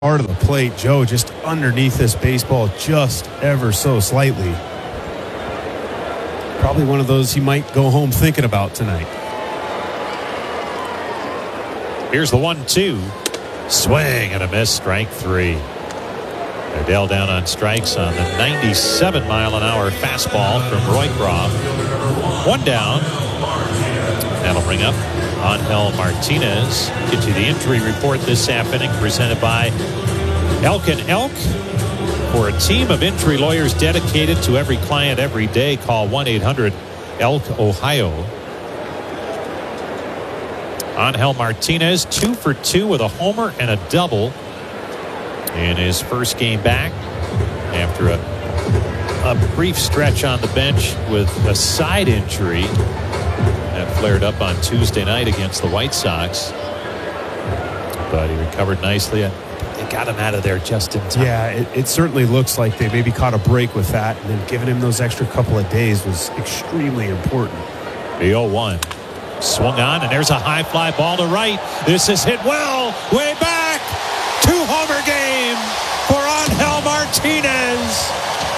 Part of the plate, Joe just underneath this baseball just ever so slightly. Probably one of those you might go home thinking about tonight. Here's the 1-2. Swing and a miss, strike three. Adell down on strikes on the 97-mile-an-hour fastball from Roycroft. One down. That'll bring up Angel Martinez. Get you the injury report this half inning presented by Elk & Elk. For a team of injury lawyers dedicated to every client every day, call 1-800-ELK-OHIO. Angel Martinez 2 for 2 with a homer and a double in his first game back after a brief stretch on the bench with a side injury that flared up on Tuesday night against the White Sox. But he recovered nicely. They got him out of there just in time. Yeah, it certainly looks like they maybe caught a break with that, and then giving him those extra couple of days was extremely important. The 0-1. Swung on, and there's a high fly ball to right. This is hit well, way back. 2-homer game for Angel Martinez.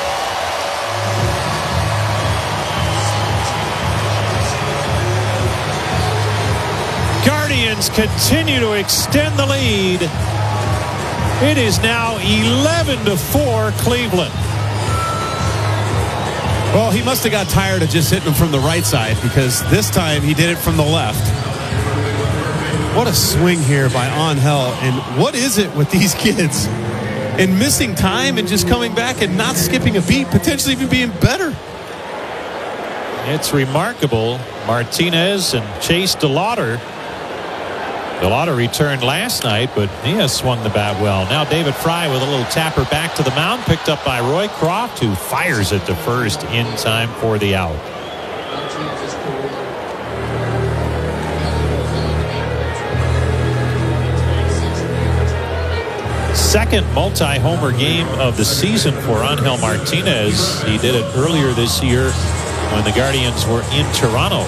Guardians continue to extend the lead. It is now 11-4 Cleveland. Well, he must have got tired of just hitting him from the right side, because this time he did it from the left. What a swing here by Angel. And what is it with these kids? And missing time and just coming back and not skipping a beat, potentially even being better. It's remarkable. Martinez and Chase DeLauder. DeLauder returned last night, but he has swung the bat well. Now David Fry with a little tapper back to the mound, picked up by Roycroft, who fires it to first in time for the out. Second multi-homer game of the season for Angel Martinez. He did it earlier this year when the Guardians were in Toronto.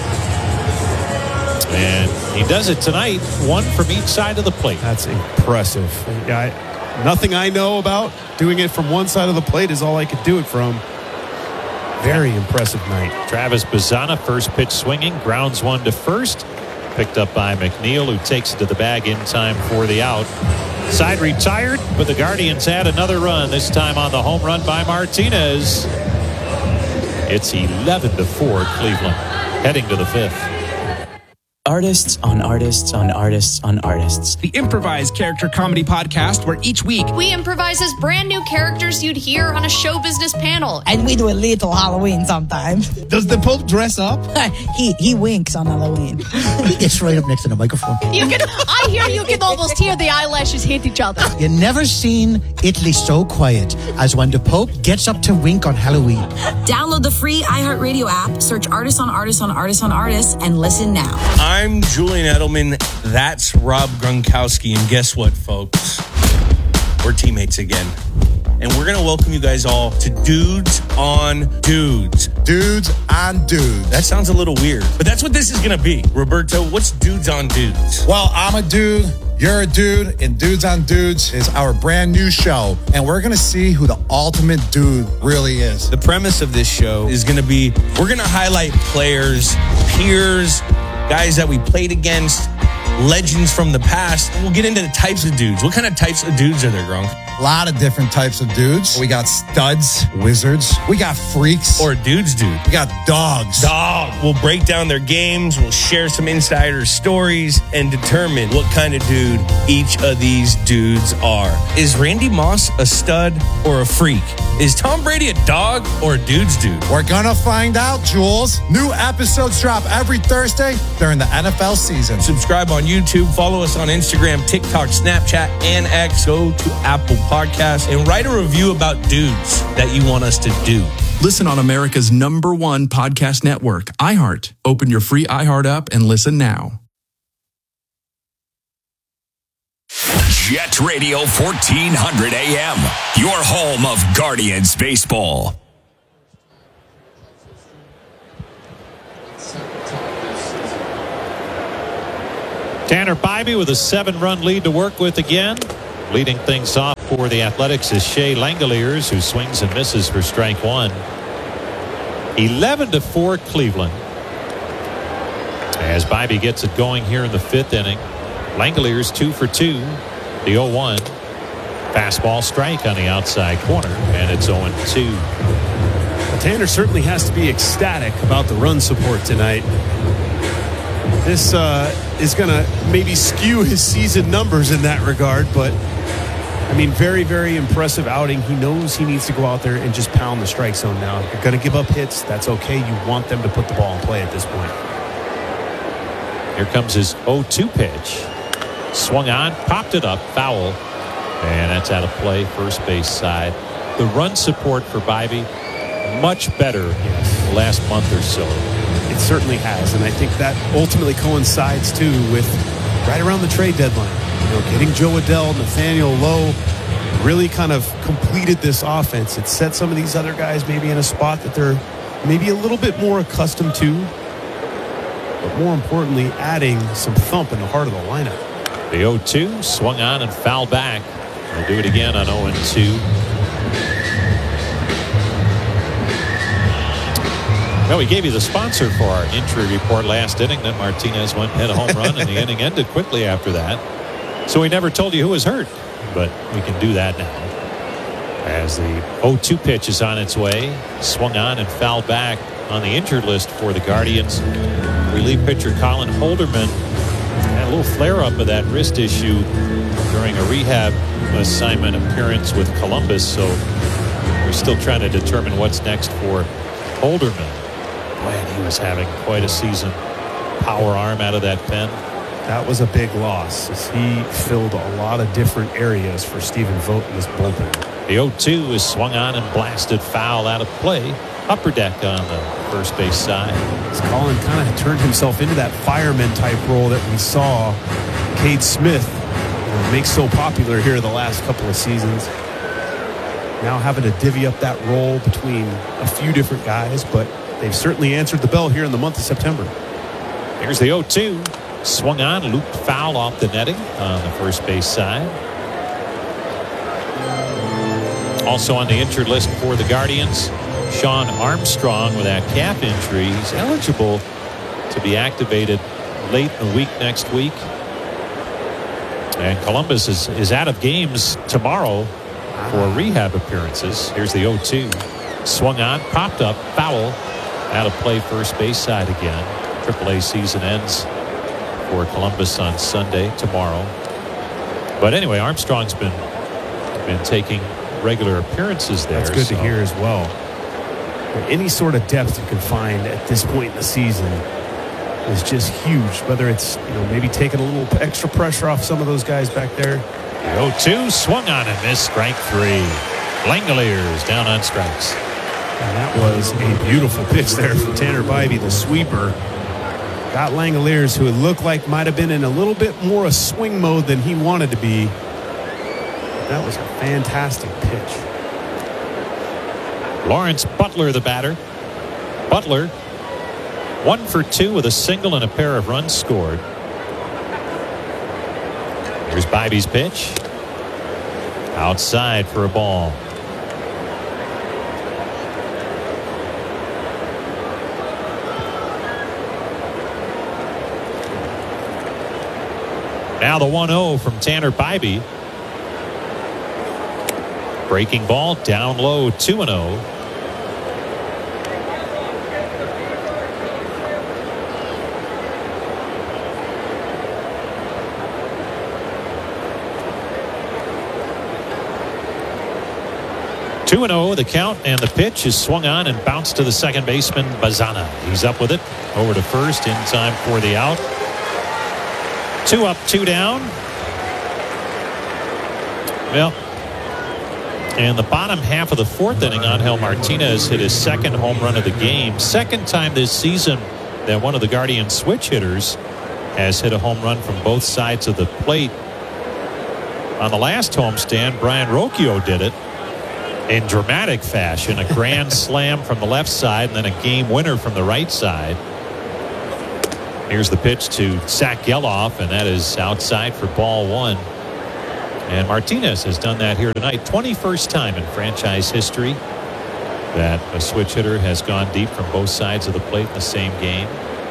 And he does it tonight, one from each side of the plate. That's impressive. Yeah, nothing I know about doing it from one side of the plate is all I could do it from. Very impressive night. Travis Bazzana, first pitch swinging, grounds one to first. Picked up by McNeil, who takes it to the bag in time for the out. Side retired, but the Guardians had another run, this time on the home run by Martinez. It's 11-4 Cleveland, heading to the fifth. Artists on artists on artists on artists. The improvised character comedy podcast where each week we improvise as brand new characters you'd hear on a show business panel. And we do a little Halloween sometimes. Does the Pope dress up? he winks on Halloween. He gets right up next to the microphone. I hear you can almost hear the eyelashes hit each other. You never seen Italy so quiet as when the Pope gets up to wink on Halloween. Download the free iHeartRadio app, search Artists on Artists on Artists on Artists, and listen now. I'm Julian Edelman. That's Rob Gronkowski. And guess what, folks? We're teammates again. And we're going to welcome you guys all to Dudes on Dudes. Dudes on Dudes. That sounds a little weird, but that's what this is going to be. Roberto, what's Dudes on Dudes? Well, I'm a dude. You're a dude, and Dudes on Dudes is our brand new show, and we're going to see who the ultimate dude really is. The premise of this show is going to be, we're going to highlight players, peers, guys that we played against, legends from the past. We'll get into the types of dudes. What kind of types of dudes are there, Gronk? A lot of different types of dudes. We got studs, wizards. We got freaks. Or dudes. We got dogs. We'll break down their games. We'll share some insider stories and determine what kind of dude each of these dudes are. Is Randy Moss a stud or a freak? Is Tom Brady a dog or a dude's dude? We're gonna find out, Jules. New episodes drop every Thursday during the NFL season. Subscribe on YouTube. Follow us on Instagram, TikTok, Snapchat, and X. Go to Apple Podcasts and write a review about dudes that you want us to do. Listen on America's #1 podcast network, iHeart. Open your free iHeart app and listen now. Jet Radio 1400 AM, your home of Guardians baseball. Tanner Bybee with a 7-run lead to work with again. Leading things off for the Athletics is Shea Langoliers, who swings and misses for strike one. 11-4 Cleveland. As Bibee gets it going here in the fifth inning. Langoliers 2 for 2. The 0-1. Fastball strike on the outside corner, and it's 0-2. Tanner certainly has to be ecstatic about the run support tonight. This is going to maybe skew his season numbers in that regard, but I mean, very, very impressive outing. He knows he needs to go out there and just pound the strike zone now. If you're going to give up hits, that's okay. You want them to put the ball in play at this point. Here comes his 0-2 pitch. Swung on, popped it up, foul. And that's out of play, first base side. The run support for Bibee, much better the last month or so. It certainly has, and I think that ultimately coincides too with right around the trade deadline. You know, getting Joe Adell, Nathaniel Lowe really kind of completed this offense. It set some of these other guys maybe in a spot that they're maybe a little bit more accustomed to, but more importantly, adding some thump in the heart of the lineup. The 0-2 swung on and fouled back. We'll do it again on 0-2. Well, we gave you the sponsor for our injury report last inning. Then Martinez went and hit a home run, and the inning ended quickly after that. So we never told you who was hurt, but we can do that now. As the 0-2 pitch is on its way, swung on and fouled back on the injured list for the Guardians. Relief pitcher Colin Holderman had a little flare-up of that wrist issue during a rehab assignment appearance with Columbus, so we're still trying to determine what's next for Holderman. Man, he was having quite a season. Power arm out of that pen. That was a big loss as he filled a lot of different areas for Stephen Vogt in this bullpen. The 0-2 is swung on and blasted foul out of play. Upper deck on the first base side. As Colin kind of turned himself into that fireman type role that we saw Cade Smith make so popular here the last couple of seasons. Now having to divvy up that role between a few different guys, but they've certainly answered the bell here in the month of September. Here's the 0-2. Swung on, looped foul off the netting on the first base side. Also on the injured list for the Guardians, Sean Armstrong with that calf injury. He's eligible to be activated late in the week next week. And Columbus is out of games tomorrow for rehab appearances. Here's the 0-2. Swung on, popped up, foul. Out of play, first base side again. AAA season ends for Columbus on Sunday, tomorrow. But anyway, Armstrong's been taking regular appearances there. That's good to hear as well. Any sort of depth you can find at this point in the season is just huge. Whether it's, you know, maybe taking a little extra pressure off some of those guys back there. The 0-2 swung on and missed, strike three. Langoliers down on strikes. And that was a beautiful pitch there from Tanner Bibee, the sweeper. Got Langoliers, who it looked like might have been in a little bit more a swing mode than he wanted to be. That was a fantastic pitch. Lawrence Butler, the batter. Butler, 1 for 2 with a single and a pair of runs scored. Here's Bibee's pitch. Outside for a ball. Now the 1-0 from Tanner Bibee. Breaking ball down low, 2-0. The count, and the pitch is swung on and bounced to the second baseman, Bazana. He's up with it, over to first in time for the out. 2 up, 2 down. Well, in the bottom half of the fourth inning, Angel Martinez hit his second home run of the game. Second time this season that one of the Guardian switch hitters has hit a home run from both sides of the plate. On the last homestand, Brian Rocchio did it in dramatic fashion. A grand slam from the left side and then a game winner from the right side. Here's the pitch to Zach Geloff, and that is outside for ball 1. And Martinez has done that here tonight. 21st time in franchise history that a switch hitter has gone deep from both sides of the plate in the same game.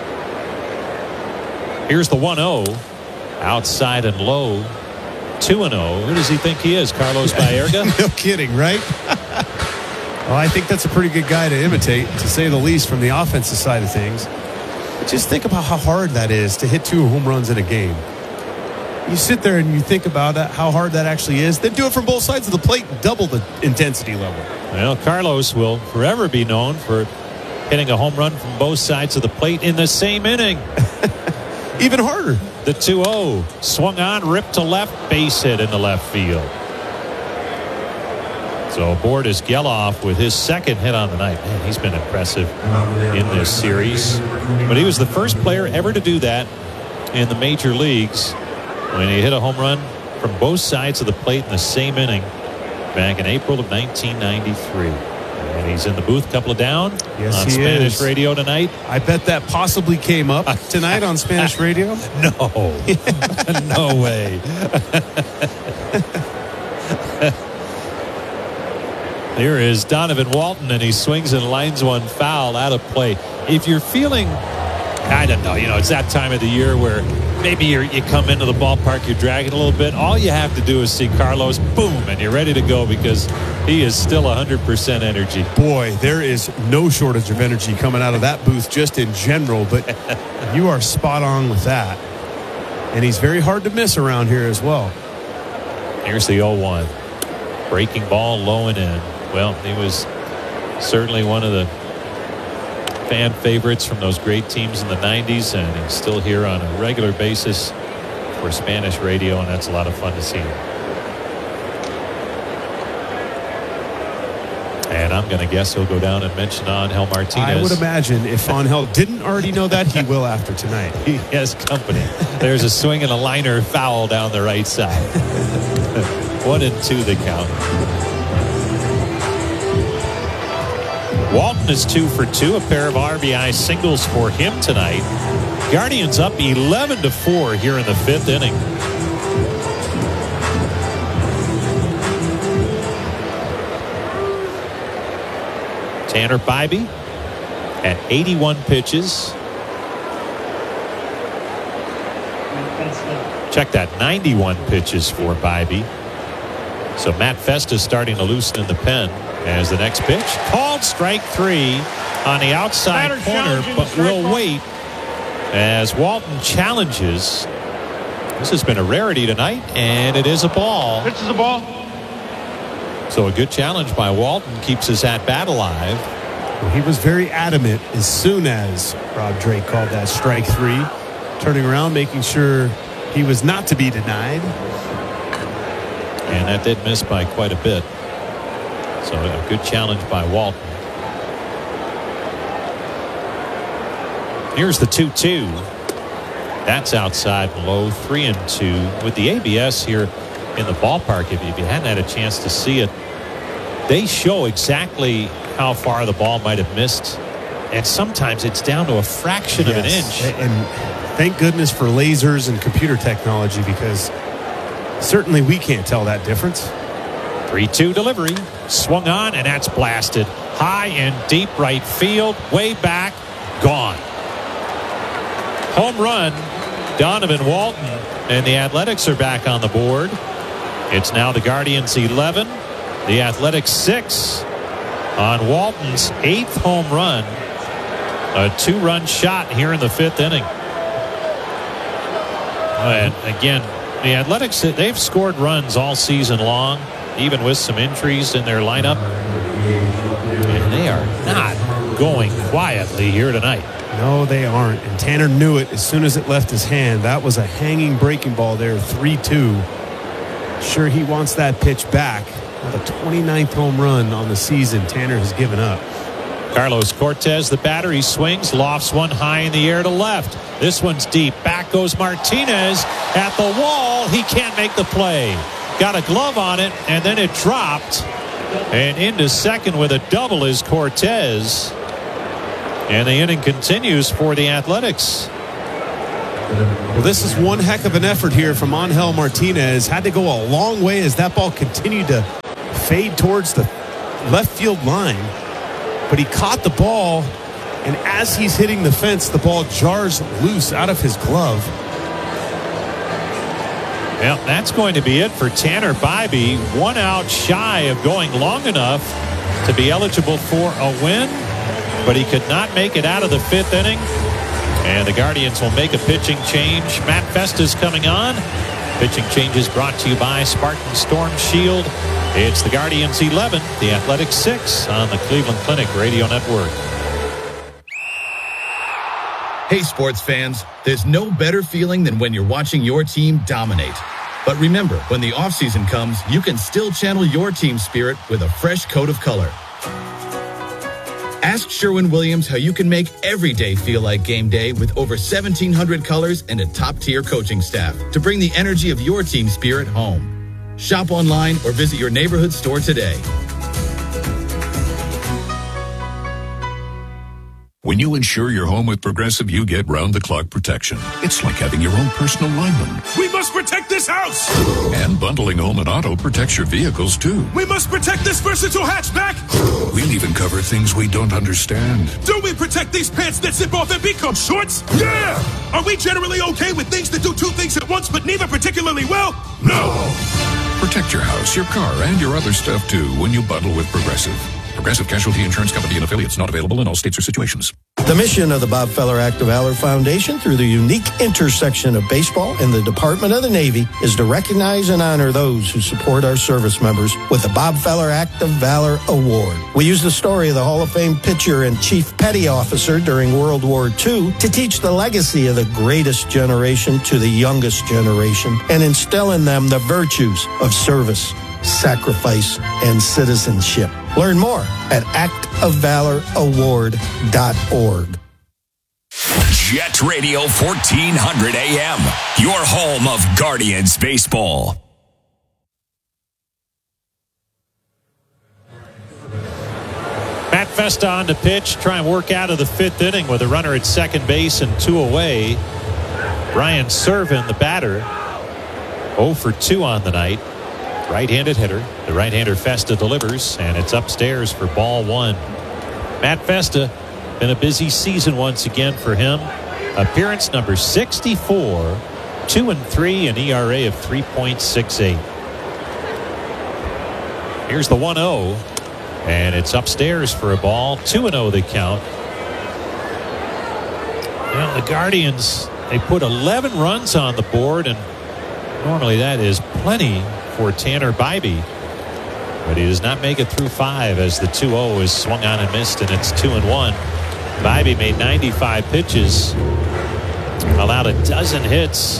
Here's the 1-0. Outside and low. 2-0. Who does he think he is? Carlos Baerga? No kidding, right? Well, I think that's a pretty good guy to imitate, to say the least, from the offensive side of things. But just think about how hard that is to hit 2 home runs in a game. You sit there and you think about how hard that actually is, then do it from both sides of the plate and double the intensity level. Well, Carlos will forever be known for hitting a home run from both sides of the plate in the same inning. Even harder. The 2-0 swung on, ripped to left, base hit in the left field. So aboard is Geloff with his second hit on the night. Man, he's been impressive in this series. But he was the first player ever to do that in the major leagues when he hit a home run from both sides of the plate in the same inning back in April of 1993. And he's in the booth, couple of down on Spanish radio tonight. I bet that possibly came up tonight on Spanish radio. No. No way. Here is Donovan Walton, and he swings and lines one foul out of play. If you're feeling, I don't know, it's that time of the year where maybe you come into the ballpark, you're dragging a little bit. All you have to do is see Carlos, boom, and you're ready to go because he is still 100% energy. Boy, there is no shortage of energy coming out of that booth just in general, but you are spot on with that. And he's very hard to miss around here as well. Here's the 0-1. Breaking ball low and in. Well, he was certainly one of the fan favorites from those great teams in the 90s, and he's still here on a regular basis for Spanish radio, and that's a lot of fun to see him. And I'm going to guess he'll go down and mention Angel Martinez. I would imagine if Angel didn't already know that, he will after tonight. He has company. There's a swing and a liner foul down the right side. 1-2 the count. Walton is 2 for 2, a pair of RBI singles for him tonight. Guardians up 11-4 here in the 5th inning. Tanner Bybee at 81 pitches. Check that, 91 pitches for Bybee. So Matt Festa starting to loosen in the pen as the next pitch. Called strike 3 on the outside corner, but will wait as Walton challenges. This has been a rarity tonight, and it is a ball. Pitch is a ball. So a good challenge by Walton keeps his at-bat alive. Well, he was very adamant as soon as Rob Drake called that strike 3, turning around, making sure he was not to be denied. And that did miss by quite a bit. So a good challenge by Walton. Here's the 2-2. That's outside and low. 3-2. With the ABS here in the ballpark, if you hadn't had a chance to see it, they show exactly how far the ball might have missed. And sometimes it's down to a fraction of an inch. And thank goodness for lasers and computer technology, because certainly we can't tell that difference. 3-2 delivery. Swung on, and that's blasted. High and deep right field. Way back. Gone. Home run. Donovan Walton. And the Athletics are back on the board. It's now the Guardians 11. The Athletics 6 on Walton's 8th home run. A 2-run shot here in the 5th inning. And again, the Athletics, they've scored runs all season long, even with some injuries in their lineup. And they are not going quietly here tonight. No, they aren't. And Tanner knew it as soon as it left his hand. That was a hanging breaking ball there, 3-2. Sure, he wants that pitch back. The 29th home run on the season Tanner has given up. Carlos Cortez, the batter, he swings, lofts one high in the air to left. This one's deep. Back goes Martinez at the wall. He can't make the play. Got a glove on it, and then it dropped. And into second with a double is Cortez. And the inning continues for the Athletics. Well, this is one heck of an effort here from Angel Martinez. Had to go a long way as that ball continued to fade towards the left field line. But he caught the ball, and as he's hitting the fence, the ball jars loose out of his glove. Well, that's going to be it for Tanner Bibee. 1 out shy of going long enough to be eligible for a win, but he could not make it out of the 5th inning. And the Guardians will make a pitching change. Matt Festa's coming on. Pitching changes brought to you by Spartan Storm Shield. It's the Guardians 11, the Athletics 6 on the Cleveland Clinic Radio Network. Hey, sports fans, there's no better feeling than when you're watching your team dominate. But remember, when the offseason comes, you can still channel your team spirit with a fresh coat of color. Ask Sherwin-Williams how you can make every day feel like game day with over 1,700 colors and a top-tier coaching staff to bring the energy of your team spirit home. Shop online or visit your neighborhood store today. When you insure your home with Progressive, you get round-the-clock protection. It's like having your own personal lineman. We must protect this house! And bundling home and auto protects your vehicles, too. We must protect this versatile hatchback! We'll even cover things we don't understand. Do we protect these pants that zip off and become shorts? Yeah! Are we generally okay with things that do 2 things at once, but neither particularly well? No! Protect your house, your car, and your other stuff, too, when you bundle with Progressive. Progressive Casualty Insurance Company and affiliates, not available in all states or situations. The mission of the Bob Feller Act of Valor Foundation, through the unique intersection of baseball and the Department of the Navy, is to recognize and honor those who support our service members with the Bob Feller Act of Valor Award. We use the story of the Hall of Fame pitcher and Chief Petty Officer during World War II to teach the legacy of the greatest generation to the youngest generation and instill in them the virtues of service, sacrifice, and citizenship. Learn more at actofvaloraward.org. Jet Radio 1400 AM, your home of Guardians baseball. Matt Festa on the pitch, try and work out of the 5th inning with a runner at second base and 2 away. Brian Servin, the batter, 0 for 2 on the night. Right-handed hitter. The right-hander Festa delivers, and it's upstairs for ball 1. Matt Festa, been a busy season once again for him. Appearance number 64, 2-3, an ERA of 3.68. Here's the 1-0, and it's upstairs for a ball. 2-0 the count. Well, the Guardians, they put 11 runs on the board, and normally that is plenty for Tanner Bibee, but he does not make it through 5 as the 2-0 is swung on and missed, and it's 2-1. Bibee made 95 pitches, allowed 12 hits,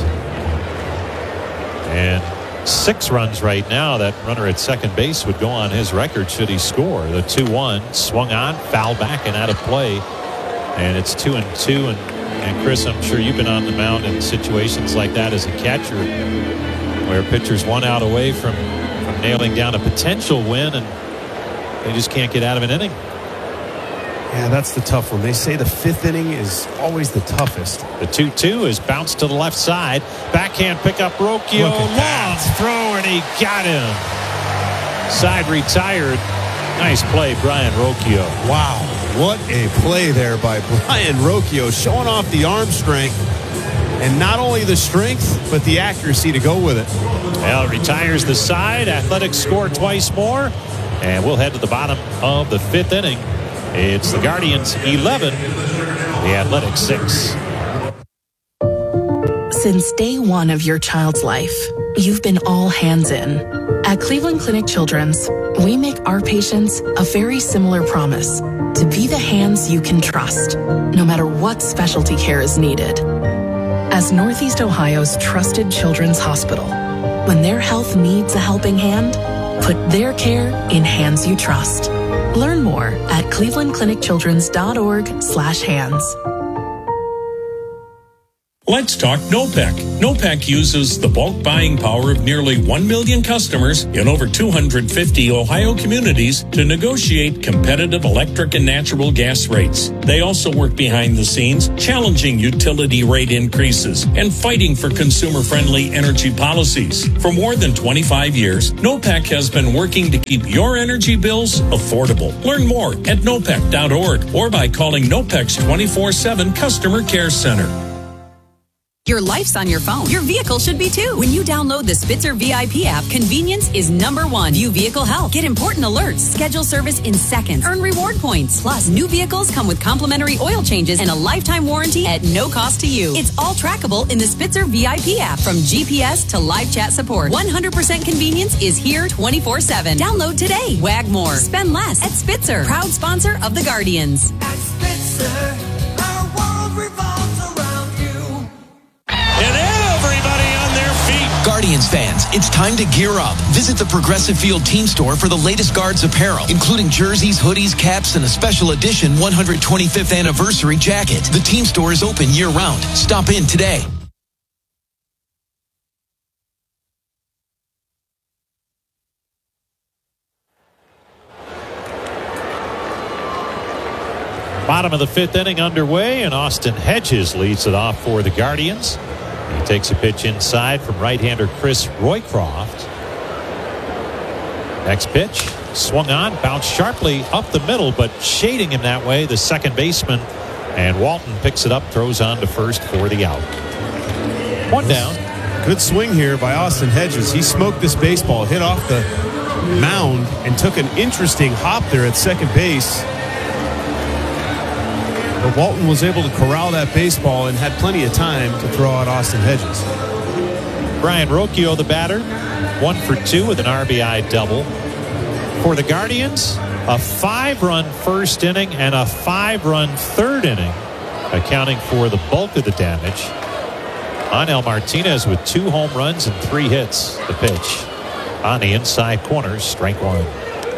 and 6 runs right now. That runner at second base would go on his record should he score. The 2-1 swung on, foul back and out of play, and it's 2-2. And Chris, I'm sure you've been on the mound in situations like that as a catcher, where pitchers 1 out away from nailing down a potential win, and they just can't get out of an inning. Yeah, that's the tough one. They say the 5th inning is always the toughest. The 2-2 is bounced to the left side. Backhand pickup, Rocchio, long throw, and he got him. Side retired. Nice play, Brian Rocchio. Wow, what a play there by Brian Rocchio, showing off the arm strength. And not only the strength, but the accuracy to go with it. Well, retires the side. Athletics score twice more. And we'll head to the bottom of the 5th inning. It's the Guardians 11, the Athletics 6. Since day one of your child's life, you've been all hands in. At Cleveland Clinic Children's, we make our patients a very similar promise to be the hands you can trust, no matter what specialty care is needed. As Northeast Ohio's trusted children's hospital, when their health needs a helping hand, put their care in hands you trust. Learn more at clevelandclinicchildrens.org/hands. Let's talk NOPEC. NOPEC uses the bulk buying power of nearly 1 million customers in over 250 Ohio communities to negotiate competitive electric and natural gas rates. They also work behind the scenes, challenging utility rate increases and fighting for consumer-friendly energy policies. For more than 25 years, NOPEC has been working to keep your energy bills affordable. Learn more at nopec.org or by calling NOPEC's 24/7 Customer Care Center. Your life's on your phone. Your vehicle should be too. When you download the Spitzer VIP app, convenience is number one. View vehicle health. Get important alerts. Schedule service in seconds. Earn reward points. Plus, new vehicles come with complimentary oil changes and a lifetime warranty at no cost to you. It's all trackable in the Spitzer VIP app. From GPS to live chat support, 100% convenience is here 24/7. Download today. Wag more. Spend less at Spitzer. Proud sponsor of the Guardians. At Spitzer, our world revolves around you. And everybody on their feet. Guardians fans, it's time to gear up. Visit the Progressive Field team store for the latest Guards apparel, including jerseys, hoodies, caps, and a special edition 125th anniversary jacket. The team store is open year-round. Stop in today. Bottom of the fifth inning underway, and Austin Hedges leads it off for the Guardians. He takes a pitch inside from right-hander Chris Roycroft. Next pitch, swung on, bounced sharply up the middle, but shading him that way, the second baseman. And Walton picks it up, throws on to first for the out. One down. Good swing here by Austin Hedges. He smoked this baseball, hit off the mound, and took an interesting hop there at second base. But Walton was able to corral that baseball and had plenty of time to throw out Austin Hedges. Brian Rocchio, the batter, 1 for 2 with an RBI double. For the Guardians, a 5-run first inning and a 5-run third inning, accounting for the bulk of the damage. Angel Martinez with 2 home runs and 3 hits. The pitch on the inside corner, strike one.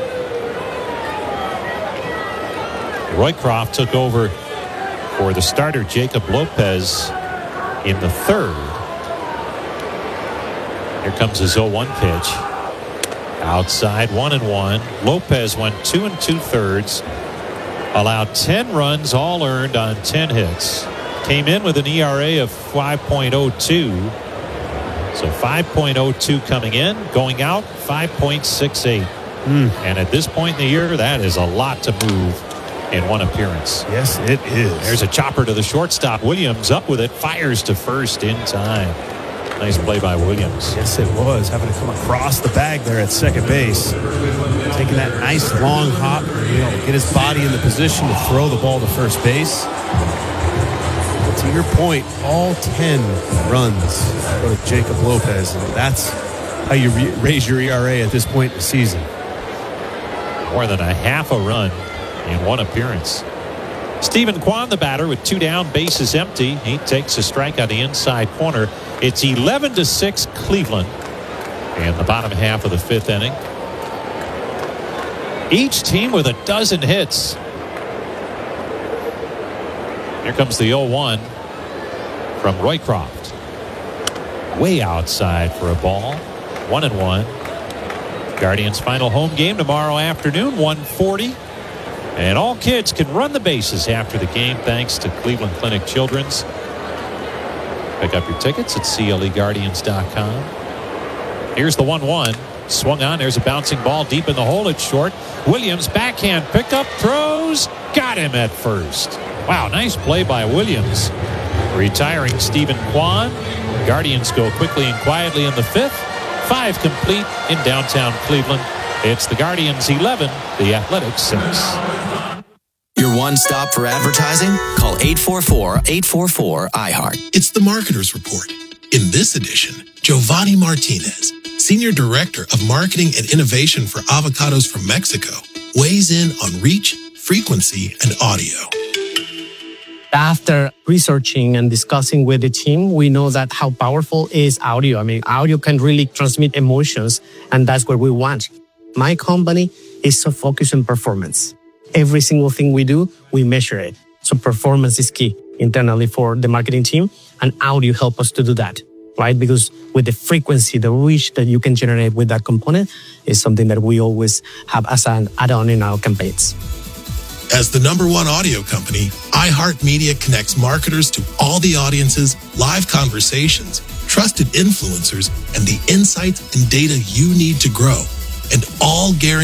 Roycroft took over for the starter Jacob Lopez in the third. Here comes his 0-1 pitch. Outside, 1-1. Lopez went 2 2/3. Allowed 10 runs, all earned on 10 hits. Came in with an ERA of 5.02. So 5.02 coming in, going out 5.68. And at this point in the year, that is a lot to move in one appearance. Yes, it is. There's a chopper to the shortstop. Williams up with it, fires to first in time. Nice play by Williams. Yes, it was. Having to come across the bag there at second base. Taking that nice long hop, get his body in the position to throw the ball to first base. But to your point, all 10 runs for Jacob Lopez. And that's how you raise your ERA at this point in the season. More than a half a run in one appearance. Stephen Kwan, the batter, with 2 down, bases empty. He takes a strike on the inside corner. It's 11-6 Cleveland in the bottom half of the fifth inning. Each team with a dozen hits. Here comes the 0-1 from Roycroft. Way outside for a ball. 1-1. Guardians' final home game tomorrow afternoon, 1:40. And all kids can run the bases after the game thanks to Cleveland Clinic Children's. Pick up your tickets at CLEGuardians.com. Here's the 1-1. Swung on. There's a bouncing ball deep in the hole. It's short. Williams backhand pickup, throws. Got him at first. Wow, nice play by Williams. Retiring Stephen Kwan. Guardians go quickly and quietly in the fifth. 5 complete in downtown Cleveland. It's the Guardians 11, the Athletics 6. Your one stop for advertising? Call 844-844-iHeart. It's the Marketer's Report. In this edition, Giovanni Martinez, Senior Director of Marketing and Innovation for Avocados from Mexico, weighs in on reach, frequency, and audio. After researching and discussing with the team, we know that how powerful is audio. I mean, audio can really transmit emotions, and that's what we want. My company is so focused on performance. Every single thing we do, we measure it. So performance is key internally for the marketing team. and audio help us to do that, right? Because with the frequency, the reach that you can generate with that component is something that we always have as an add-on in our campaigns. As the #1 audio company, iHeartMedia connects marketers to all the audiences, live conversations, trusted influencers, and the insights and data you need to grow, and all guaranteed